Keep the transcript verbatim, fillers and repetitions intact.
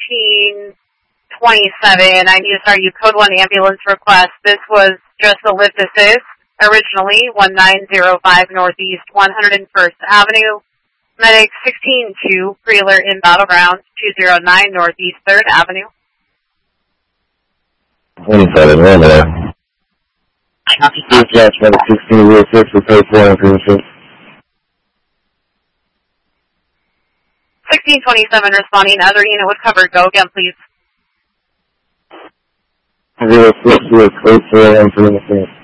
sixteen twenty-seven. I need to start you code one ambulance request. This was just a lift assist originally, one nine zero five Northeast one hundred first Avenue. Medic sixteen two, Preler in Battleground, two zero nine Northeast third Avenue. twenty-seven, one there. Dispatch, medic sixteen zero six, repair four information. sixteen twenty-seven responding, other unit would cover. Go again, please. zero six, zero four, information.